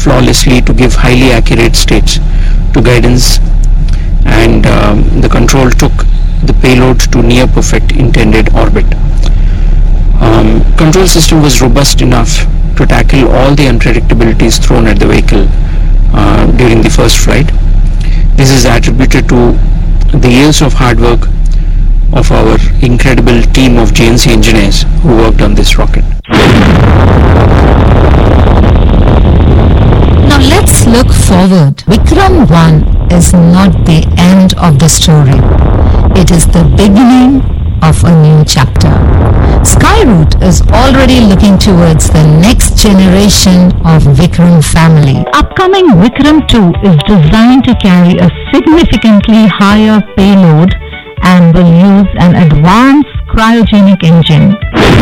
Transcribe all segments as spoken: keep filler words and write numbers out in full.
flawlessly to give highly accurate states to guidance, and um, the control took the payload to near perfect intended orbit. Um, control system was robust enough to tackle all the unpredictabilities thrown at the vehicle uh, during the first flight. This is attributed to the years of hard work of our incredible team of J N C engineers who worked on this rocket. Now let's look forward. Vikram one is not the end of the story. It is the beginning of a new chapter. Skyroot is already looking towards the next generation of Vikram family. Upcoming Vikram two is designed to carry a significantly higher payload and will use an advanced cryogenic engine.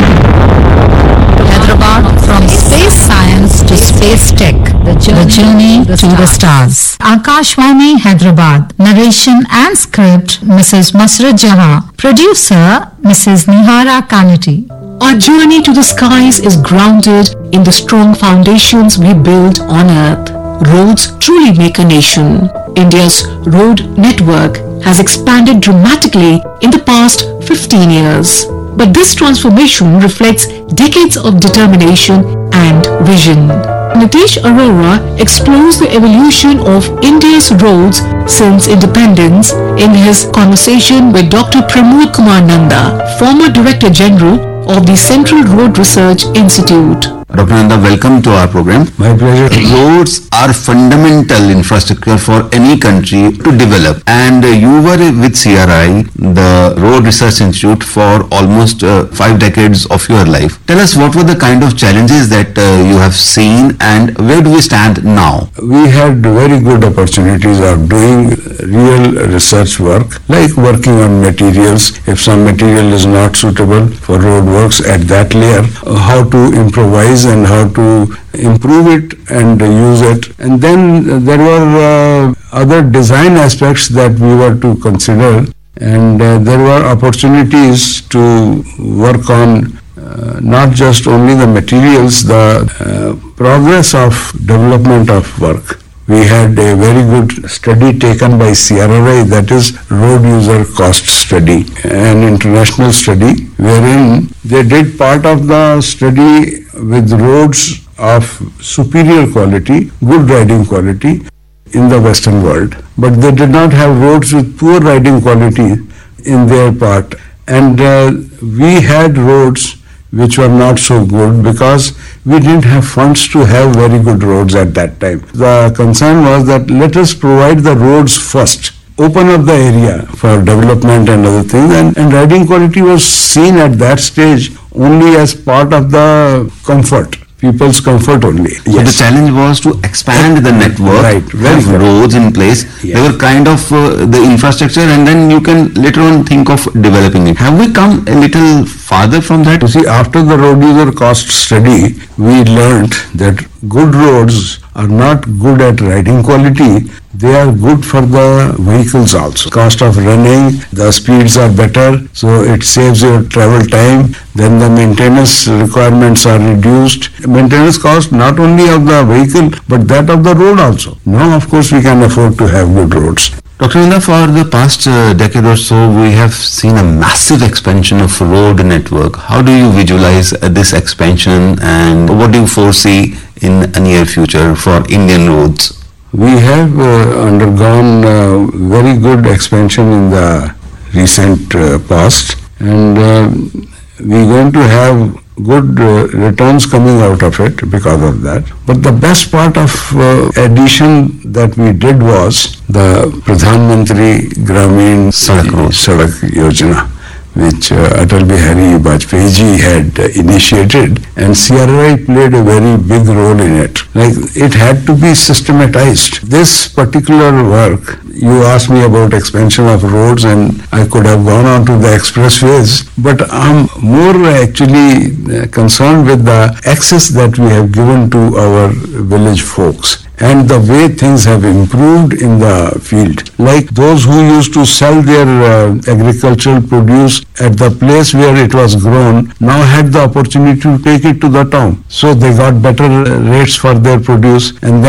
Hyderabad, from space science to space tech, the journey, the journey to, the, to the stars. Akashvani, Hyderabad. Narration and script, Missus Masrat Jahan. Producer, Missus Nihara Kanati. Our journey to the skies is grounded in the strong foundations we build on Earth. Roads truly make a nation. India's road network has expanded dramatically in the past fifteen years. But this transformation reflects decades of determination and vision. Nitish Arora explores the evolution of India's roads since independence in his conversation with Doctor Pramod Kumar Nanda, former Director General of the Central Road Research Institute. Doctor Nanda, welcome to our program. My pleasure. Roads are fundamental infrastructure for any country to develop, and uh, you were with C R I, the Road Research Institute, for almost uh, five decades of your life. Tell us, what were the kind of challenges that uh, you have seen, and where do we stand now? We had very good opportunities of doing real research work, like working on materials. If some material is not suitable for road works at that layer, uh, how to improvise and how to improve it and use it. And then there were uh, other design aspects that we were to consider, and uh, there were opportunities to work on uh, not just only the materials, the uh, progress of development of work. We had a very good study taken by C R R I, that is Road User Cost Study, an international study wherein they did part of the study with roads of superior quality, good riding quality in the Western world, but they did not have roads with poor riding quality in their part. And uh, we had roads which were not so good because we didn't have funds to have very good roads at that time. The concern was that let us provide the roads first, open up the area for development and other things, and, and riding quality was seen at that stage only as part of the comfort, people's comfort only. So yes. The challenge was to expand the network, right, have right. roads in place. Yes. They were kind of uh, the infrastructure, and then you can later on think of developing it. Have we come a little farther from that? You see, after the road user cost study, we learned that good roads are not good at riding quality, they are good for the vehicles also. Cost of running, the speeds are better, so it saves your travel time. Then the maintenance requirements are reduced. Maintenance cost not only of the vehicle, but that of the road also. Now, of course, we can afford to have good roads. Doctor Nanda, for the past uh, decade or so, we have seen a massive expansion of road network. How do you visualize uh, this expansion, and what do you foresee in a near future for Indian roads? We have uh, undergone uh, very good expansion in the recent uh, past, and uh, we're going to have good uh, returns coming out of it because of that. But the best part of uh, addition that we did was the Pradhan Mantri Gramin Sadak, Sadak Yojana, which uh, Atal Bihari Vajpayee ji had uh, initiated, and C R R I played a very big role in it. Like, it had to be systematized. This particular work, you asked me about expansion of roads, and I could have gone on to the expressways, but I'm more actually uh, concerned with the access that we have given to our village folks and the way things have improved in the field. Like those who used to sell their uh, agricultural produce at the place where it was grown now had the opportunity to take it to the town. So they got better rates for their produce, and then